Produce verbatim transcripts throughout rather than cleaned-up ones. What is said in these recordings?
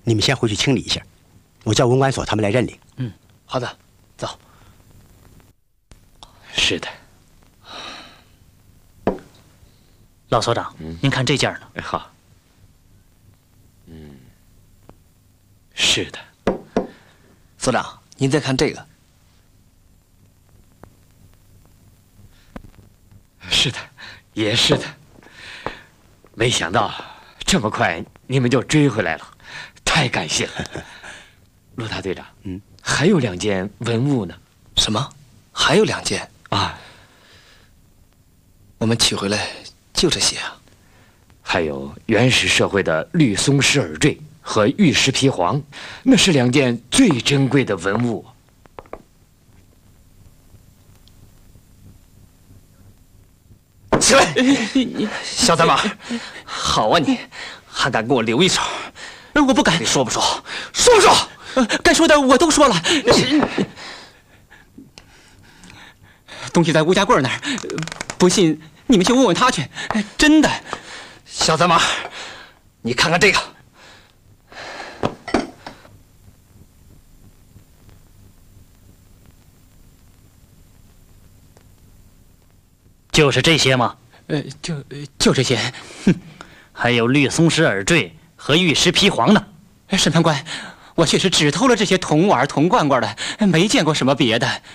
你们先回去清理一下，我叫文管所他们来认领。 嗯，好的，走。 是的。 老所长，嗯、您看这件呢？ 好。嗯，是的。 所长，您再看这个。 是的，也是的。没想到这么快你们就追回来了，太感谢了。陆大队长，嗯，还有两件文物呢。 什么？还有两件啊？ 我们取回来就这些啊？ 还有原始社会的绿松狮耳坠和玉石皮黄，那是两件最珍贵的文物。 起来，小三马，好啊你，还敢跟我留一手？ 我不敢。 你说不说？说不说？ 呃，该说的我都说了。东西在吴家贵那儿，不信你们去问问他去。真的。 小三马，你看看这个。 就是这些吗？ 呃，就就这些。 哼，还有绿松狮耳坠和玉石皮黄呢。审判官，我确实只偷了这些铜碗、铜罐罐的，没见过什么别的。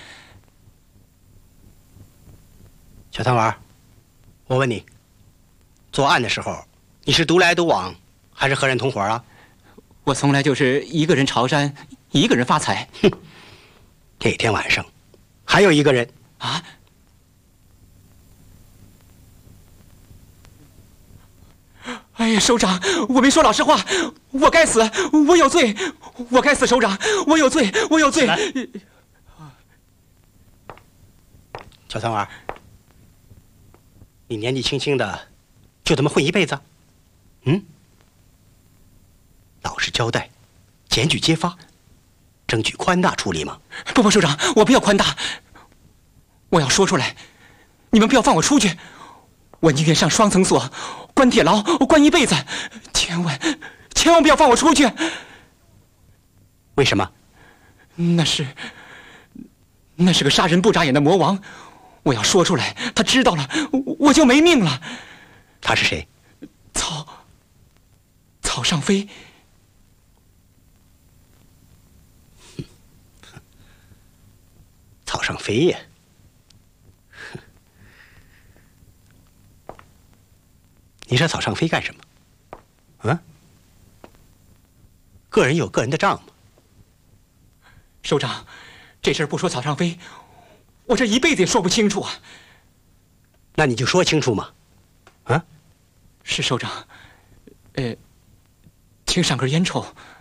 小贪玩，我问你，作案的时候你是独来独往，还是和人同伙啊？ 我从来就是一个人朝山，一个人发财。 哼，这天晚上还有一个人啊。哎呀，首长，我没说老实话，我该死，我有罪，我该死，首长，我有罪，我有罪。 小三娃，你年纪轻轻的，就这么混一辈子？嗯？老实交代，检举揭发，争取宽大处理吗？ 不不，首长，我不要宽大，我要说出来，你们不要放我出去。我宁愿上双层锁，关铁牢，关一辈子，千万千万不要放我出去。 为什么？ 那是那是个杀人不眨眼的魔王，我要说出来，他知道了，我就没命了。 他是谁？ 草草上飞。 草上飞呀！你说草上飞干什么？嗯？个人有个人的账嘛。 首长，这事儿不说草上飞，我这一辈子也说不清楚啊。 那你就说清楚嘛。啊？ 是首长。呃，请赏根烟抽。